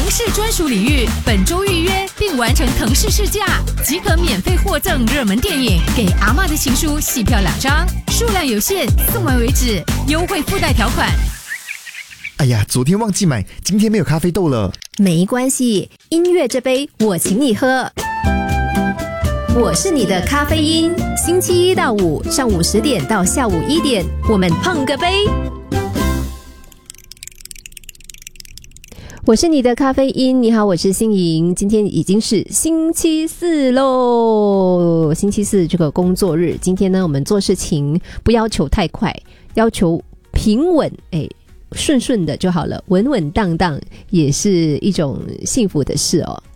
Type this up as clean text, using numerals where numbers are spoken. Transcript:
氏专属礼遇，本周预约并完成腾氏试驾，即可免费获赠热门电影《给阿嬷的情书》戏票2张，数量有限，送完为止，优惠附带条款。 哎呀，昨天忘记买，今天没有咖啡豆了。 没关系，音乐这杯我请你喝。我是你的咖啡因，星期一到五上午10点到下午1点，我们碰个杯。我是你的咖啡因，你好，我是欣莹。今天已经是星期4咯，星期4这个工作日，今天呢，我们做事情不要求太快，要求平稳，顺顺的就好了，稳稳当当也是一种幸福的事哦。